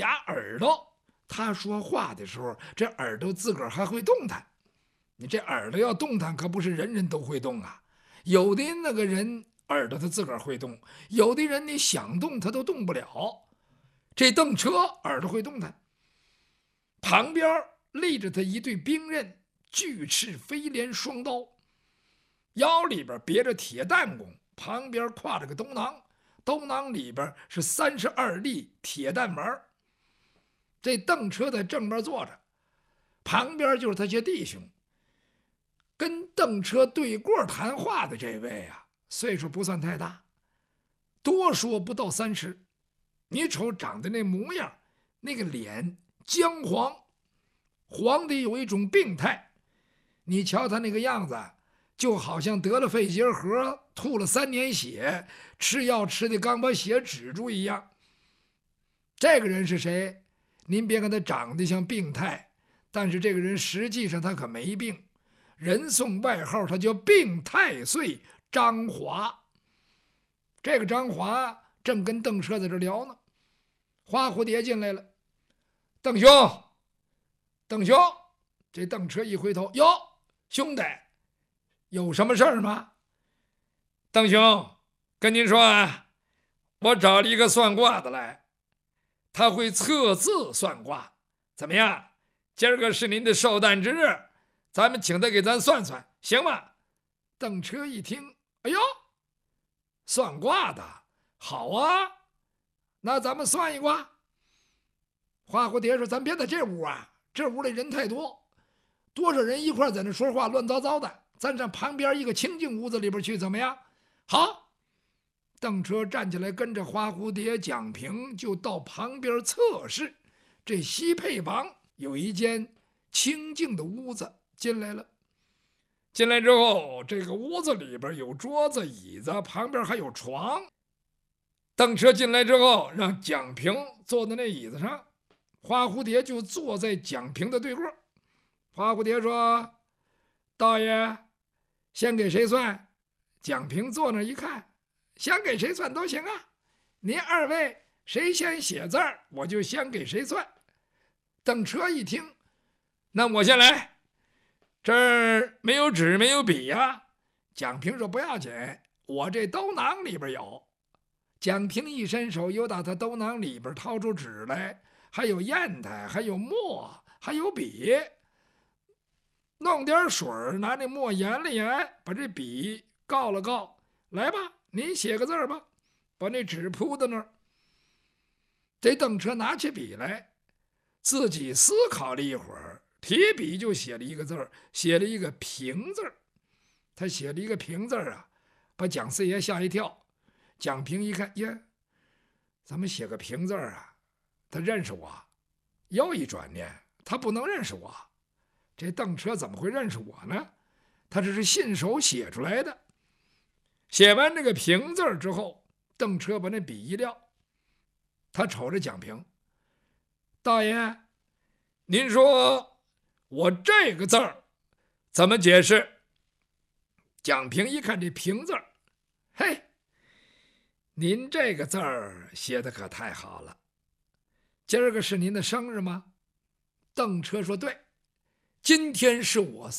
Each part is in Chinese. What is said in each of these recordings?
俩耳朵，他说话的时候，这耳朵自个儿还会动弹。你这耳朵要动弹，可不是人人都会动啊。有的那个人耳朵他自个儿会动，有的人你想动他都动不了。这邓车耳朵会动弹，旁边立着他一对兵刃，巨翅飞镰双刀，腰里边别着铁弹弓，旁边挎着个兜囊，兜囊里边是32粒铁弹丸。这邓车在正边坐着，旁边就是他些弟兄。跟邓车对过谈话的这位啊，岁数不算太大，多说不到30。你瞅长得那模样，那个脸姜黄，黄的有一种病态。你瞧他那个样子，就好像得了肺结核，吐了3年血，吃药吃的刚把血止住一样。这个人是谁？您别看他长得像病态，但是这个人实际上他可没病。人送外号，他叫病太岁张华。这个张华正跟邓车在这聊呢，花蝴蝶进来了。邓兄，邓兄，这邓车一回头，哟，兄弟，有什么事儿吗？邓兄，跟您说啊，我找了一个算卦的来，他会测字算卦，怎么样？今儿个是您的寿诞之日，咱们请他给咱算算，行吗？邓车一听，哎呦，算卦的，好啊，那咱们算一卦。花蝴蝶说：“咱别在这屋啊，这屋里人太多，多少人一块在那说话，乱糟糟的。咱上旁边一个清净屋子里边去，怎么样？”好。邓车站起来，跟着花蝴蝶、蒋平就到旁边侧室。这西配房有一间清净的屋子，进来了。进来之后，这个屋子里边有桌子、椅子，旁边还有床。邓车进来之后，让蒋平坐在那椅子上，花蝴蝶就坐在蒋平的对过。花蝴蝶说：“道爷，先给谁算？”蒋平坐那一看，想给谁算都行啊，您二位谁先写字儿，我就先给谁算。邓车一听，那我先来，这儿没有纸没有笔呀。蒋平说：“不要紧，我这兜囊里边有。”蒋平一伸手，又打他兜囊里边掏出纸来，还有砚台，还有墨，还有笔。弄点水，拿那墨研了研，把这笔告了告，来吧，您写个字吧。把那纸铺在那儿。这邓车拿起笔来，自己思考了一会儿，提笔就写了一个字，写了一个平字。他写了一个平字啊，把蒋四爷吓一跳。蒋平一看，呀，咱们写个平字啊，他认识我。又一转念，他不能认识我。这邓车怎么会认识我呢？他这是信手写出来的。写完这个平字之后，邓车把那笔一撂，他瞅着蒋平：“大爷，您说我这个字儿怎么解释？”蒋平一看这平字儿，嘿，您这个字儿写的可太好了。今儿个是您的生日吗？邓车说：“对，今天是我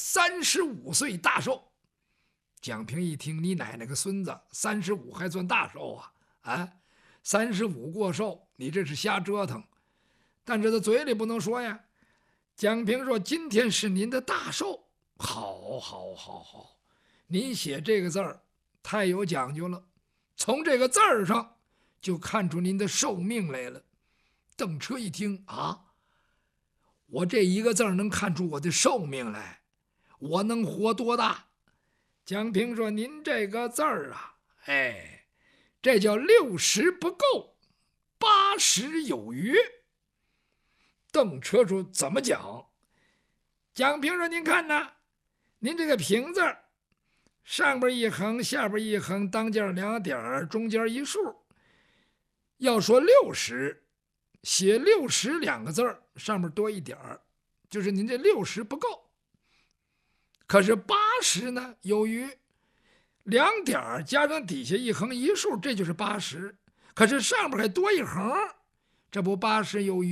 35岁大寿。”蒋平一听，你奶奶个孙子，35还算大寿啊？啊，35过寿，你这是瞎折腾。但是他嘴里不能说呀。蒋平说：“今天是您的大寿。”好，好，好，好，您写这个字儿太有讲究了，从这个字儿上就看出您的寿命来了。邓车一听啊，我这一个字儿能看出我的寿命来，我能活多大？蒋平说：“您这个字儿啊，哎，这叫60不够，80有余。”邓车说：“怎么讲？”蒋平说：“您看呐，您这个平字儿，上边一横，下边一横，当间2点，中间一竖。要说60，写602个字儿，上面多一点儿，就是您这60不够。可是80呢，有余，2点加上底下一横一竖，这就是80。可是上边还多一横，这不80有余。